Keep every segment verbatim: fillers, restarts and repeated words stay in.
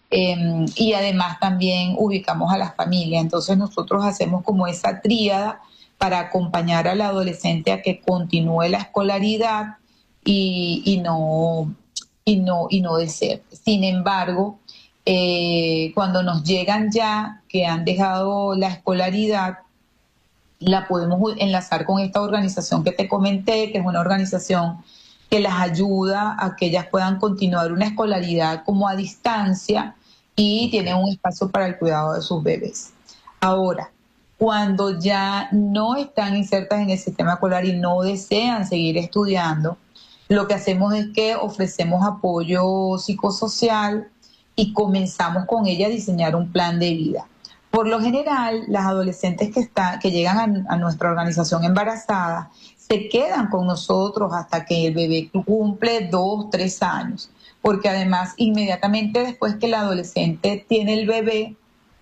Eh, y además también ubicamos a las familias. Entonces nosotros hacemos como esa tríada para acompañar al adolescente a que continúe la escolaridad y, y no y no y no deserte. Sin embargo, eh, cuando nos llegan ya que han dejado la escolaridad, la podemos enlazar con esta organización que te comenté, que es una organización que las ayuda a que ellas puedan continuar una escolaridad como a distancia y tienen un espacio para el cuidado de sus bebés. Ahora, cuando ya no están insertas en el sistema escolar y no desean seguir estudiando, lo que hacemos es que ofrecemos apoyo psicosocial y comenzamos con ella a diseñar un plan de vida. Por lo general, las adolescentes que, está, que llegan a, a nuestra organización embarazadas se quedan con nosotros hasta que el bebé cumple dos, tres años, porque además inmediatamente después que la adolescente tiene el bebé,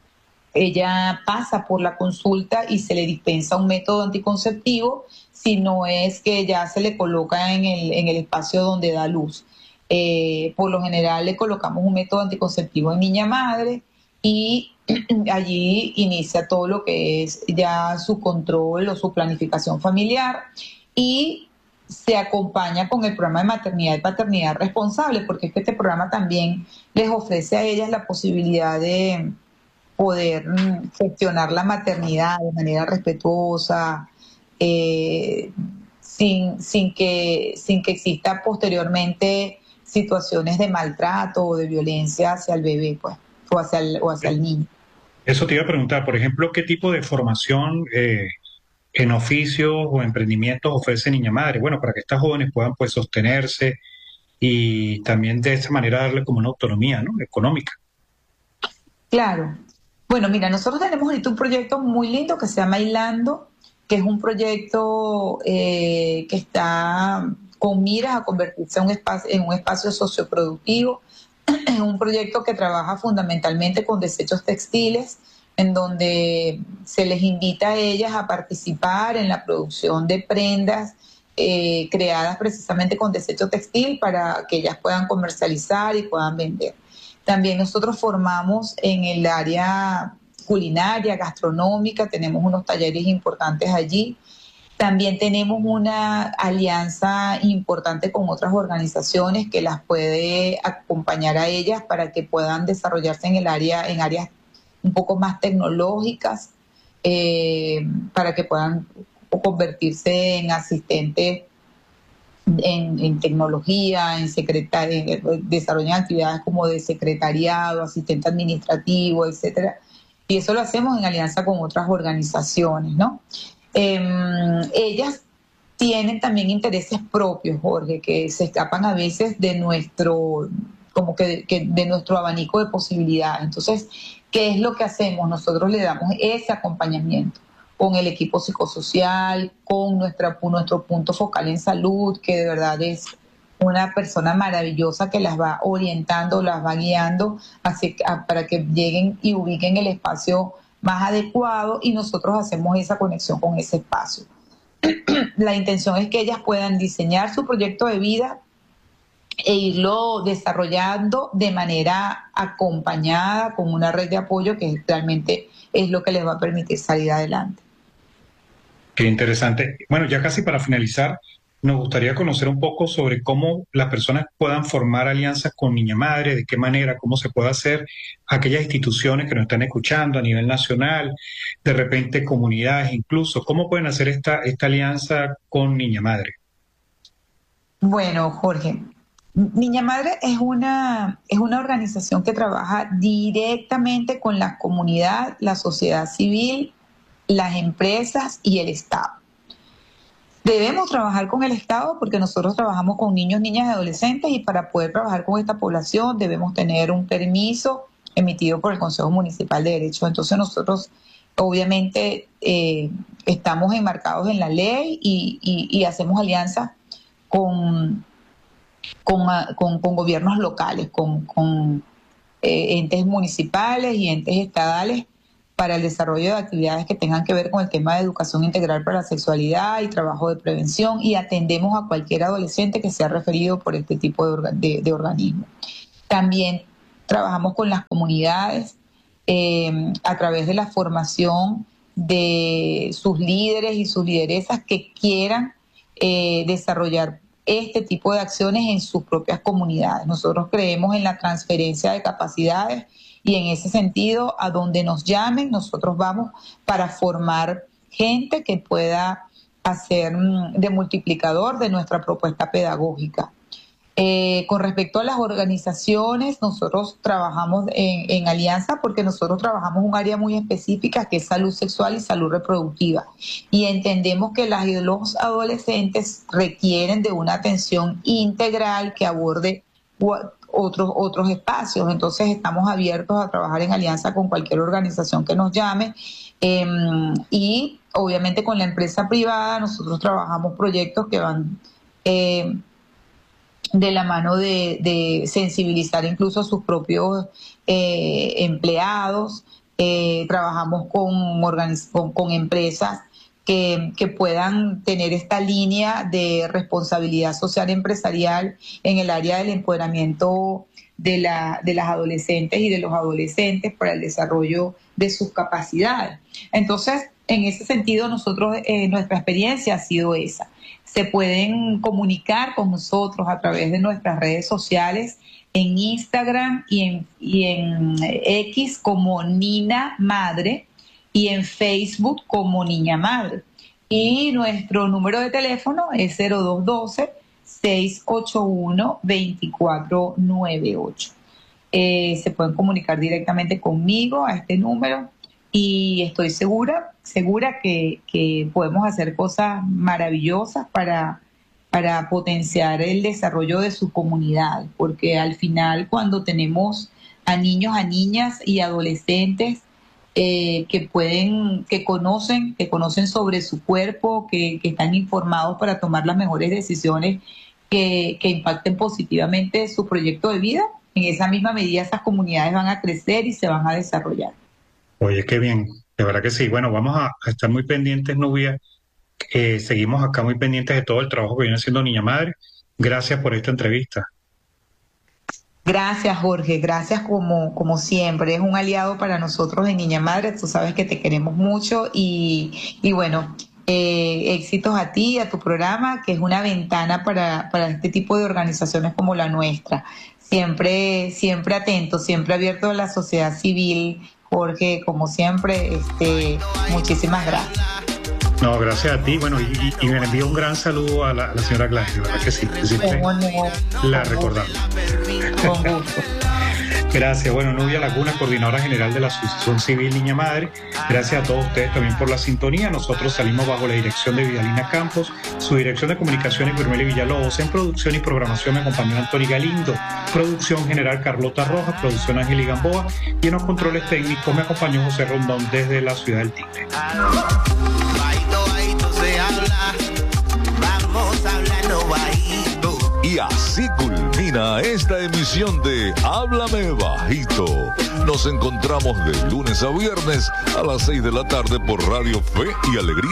ella pasa por la consulta y se le dispensa un método anticonceptivo, si no es que ya se le coloca en el, en el espacio donde da luz. Eh, por lo general le colocamos un método anticonceptivo en niña madre y allí inicia todo lo que es ya su control o su planificación familiar y se acompaña con el programa de maternidad y paternidad responsable, porque es que este programa también les ofrece a ellas la posibilidad de poder gestionar la maternidad de manera respetuosa, eh, sin, sin, que, sin que exista posteriormente situaciones de maltrato o de violencia hacia el bebé, pues, o hacia el, o hacia el niño. Eso te iba a preguntar, por ejemplo, ¿qué tipo de formación eh, en oficios o emprendimientos ofrece Niña Madre? Bueno, para que estas jóvenes puedan pues sostenerse y también de esa manera darle como una autonomía, ¿no?, económica. Claro. Bueno, mira, nosotros tenemos ahorita un proyecto muy lindo que se llama Hilando, que es un proyecto eh, que está con miras a convertirse en un espacio, en un espacio socioproductivo. Es un proyecto que trabaja fundamentalmente con desechos textiles, en donde se les invita a ellas a participar en la producción de prendas eh, creadas precisamente con desecho textil para que ellas puedan comercializar y puedan vender. También nosotros formamos en el área culinaria, gastronómica, tenemos unos talleres importantes allí. También tenemos una alianza importante con otras organizaciones que las puede acompañar a ellas para que puedan desarrollarse en el área, en áreas un poco más tecnológicas, eh, para que puedan convertirse en asistentes en, en tecnología, en secretaria, desarrollan actividades como de secretariado, asistente administrativo, etcétera. Y eso lo hacemos en alianza con otras organizaciones, ¿no? Eh, ellas tienen también intereses propios, Jorge, que se escapan a veces de nuestro, como que, que de nuestro abanico de posibilidades. Entonces, ¿qué es lo que hacemos? Nosotros le damos ese acompañamiento con el equipo psicosocial, con nuestra, nuestro punto focal en salud, que de verdad es una persona maravillosa que las va orientando, las va guiando hacia, para que lleguen y ubiquen el espacio más adecuado y nosotros hacemos esa conexión con ese espacio. La intención es que ellas puedan diseñar su proyecto de vida e irlo desarrollando de manera acompañada con una red de apoyo que realmente es lo que les va a permitir salir adelante. Qué interesante. Bueno, ya casi para finalizar, nos gustaría conocer un poco sobre cómo las personas puedan formar alianzas con Niña Madre, de qué manera, cómo se puede hacer, aquellas instituciones que nos están escuchando a nivel nacional, de repente comunidades incluso, cómo pueden hacer esta, esta alianza con Niña Madre. Bueno, Jorge, Niña Madre es una, es una organización que trabaja directamente con la comunidad, la sociedad civil, las empresas y el Estado. Debemos trabajar con el Estado porque nosotros trabajamos con niños, niñas y adolescentes y para poder trabajar con esta población debemos tener un permiso emitido por el Consejo Municipal de Derechos. Entonces nosotros obviamente eh, estamos enmarcados en la ley y, y, y hacemos alianzas con, con, con, con gobiernos locales, con, con eh, entes municipales y entes estadales para el desarrollo de actividades que tengan que ver con el tema de educación integral para la sexualidad y trabajo de prevención y atendemos a cualquier adolescente que sea referido por este tipo de, orga, de, de organismo. También trabajamos con las comunidades eh, a través de la formación de sus líderes y sus lideresas que quieran eh, desarrollar este tipo de acciones en sus propias comunidades. Nosotros creemos en la transferencia de capacidades y en ese sentido, a donde nos llamen, nosotros vamos para formar gente que pueda hacer de multiplicador de nuestra propuesta pedagógica. Eh, con respecto a las organizaciones, nosotros trabajamos en, en alianza porque nosotros trabajamos un área muy específica que es salud sexual y salud reproductiva. Y entendemos que las, los adolescentes requieren de una atención integral que aborde otros, otros espacios. Entonces estamos abiertos a trabajar en alianza con cualquier organización que nos llame. Eh, y obviamente con la empresa privada nosotros trabajamos proyectos que van... Eh, de la mano de, de sensibilizar incluso a sus propios eh, empleados. Eh, trabajamos con, organiz- con, con empresas que, que puedan tener esta línea de responsabilidad social empresarial en el área del empoderamiento de, la, de las adolescentes y de los adolescentes para el desarrollo de sus capacidades. Entonces, en ese sentido, nosotros, eh, nuestra experiencia ha sido esa. Se pueden comunicar con nosotros a través de nuestras redes sociales en Instagram y en, y en X como Nina Madre y en Facebook como Niña Madre. Y nuestro número de teléfono es cero dos uno dos, seis ocho uno, dos cuatro nueve ocho. Eh, se pueden comunicar directamente conmigo a este número y estoy segura, segura que, que podemos hacer cosas maravillosas para, para potenciar el desarrollo de su comunidad, porque al final cuando tenemos a niños, a niñas y adolescentes eh, que pueden, que conocen, que conocen sobre su cuerpo, que, que están informados para tomar las mejores decisiones que, que impacten positivamente su proyecto de vida, en esa misma medida esas comunidades van a crecer y se van a desarrollar. Oye, qué bien, de verdad que sí. Bueno, vamos a, a estar muy pendientes, Nubia. Eh, seguimos acá muy pendientes de todo el trabajo que viene haciendo Niña Madre. Gracias por esta entrevista. Gracias, Jorge. Gracias como, como siempre. Es un aliado para nosotros en Niña Madre. Tú sabes que te queremos mucho y, y bueno, eh, éxitos a ti y a tu programa, que es una ventana para, para este tipo de organizaciones como la nuestra. Siempre, siempre atento, siempre abierto a la sociedad civil. Jorge, como siempre, este, muchísimas gracias. No, gracias a ti. Bueno, y, y, y me envío un gran saludo a la, a la señora Gladys, de verdad que sí. Que siempre la recordamos. Con gusto. Gracias. Bueno, Nubia Laguna, coordinadora general de la Asociación Civil Niña Madre. Gracias a todos ustedes también por la sintonía. Nosotros salimos bajo la dirección de Vidalina Campos, su dirección de comunicaciones Guillermo Villalobos. En producción y programación me acompañó Antonio Galindo, producción general Carlota Rojas, producción Ángel Gamboa y en los controles técnicos me acompañó José Rondón desde la ciudad del Tigre. Y así culmina esta emisión de Háblame Bajito. Nos encontramos de lunes a viernes a las seis de la tarde por Radio Fe y Alegría.